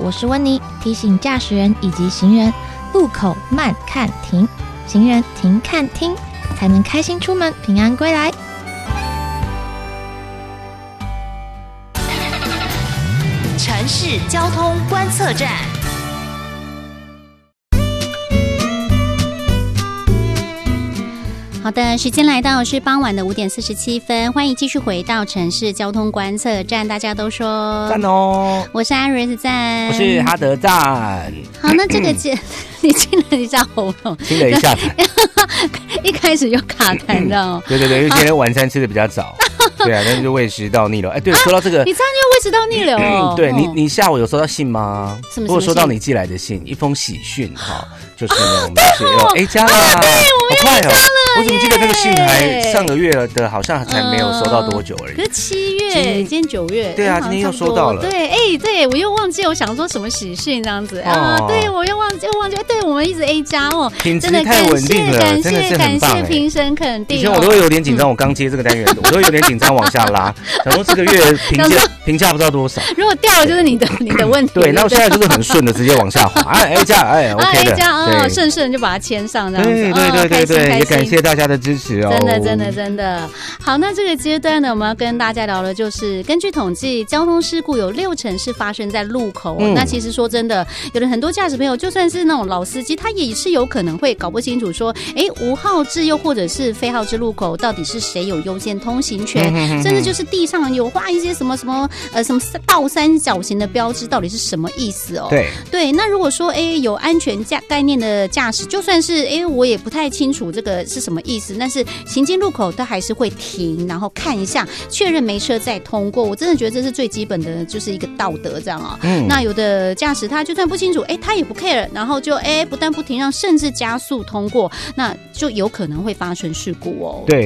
我是温妮，提醒驾驶人以及行人，路口慢看停，行人停看听，才能开心出门，平安归来。 城市交通观测站。好的，时间来到是傍晚的5点47分，欢迎继续回到城市交通观测站。大家都说赞哦， 我是艾瑞斯赞， 我是哈德赞。 好，那这个你清了一下喉咙， 清了一下痰， 一开始就卡痰，你知道吗？ 对对对，因为今天晚餐吃的比较早，对啊，但是就胃食道逆流。哎，对，说到这个， 你差点就胃食道逆流哦。 对你下午有收到信吗？ 什么？ 我有收到你寄来的信，一封喜讯哈，就是呢，我们是有 A 加啦， 对，我们有 A 加了。 我怎么记得那个信还上个月的，好像才没有收到多久而已。 可是7月，今天9月， 对啊，今天又收到了。 对，对我又忘记，我想说什么喜讯这样子啊？对，我又忘记，对我们一直 A 加哦， 品质太稳定了，真的是很棒。 感谢评审肯定。 以前我都会有点紧张，我刚接这个单元，我都有点紧张往下拉，想说这个月评价不知道多少。 如果掉了就是你的问题。 对，那我现在就是很顺的直接往下滑，A 加，OK 的 ，A 加，顺就把它签上这样子。 对，也感谢大家的支持哦。 真的。好，那这个阶段呢，我们要跟大家聊的就是，根据统计，交通事故有60%是发生在路口。那其实说真的，有的很多驾驶朋友，就算是那种老司机，他也是有可能会搞不清楚说，无号志又或者是非号志路口到底是谁有优先通行权，甚至就是地上有画一些什么倒三角形的标志，到底是什么意思哦？对，那如果说有安全概念的驾驶，就算是我也不太清楚这个是什么意思，但是行经路口都还是会停，然后看一下，确认没车再通过。我真的觉得这是最基本的，就是一个道德这样啊。那有的驾驶他就算不清楚，他也不 care， 然后就不但不停让，甚至加速通过，那就有可能会发生事故哦。 对。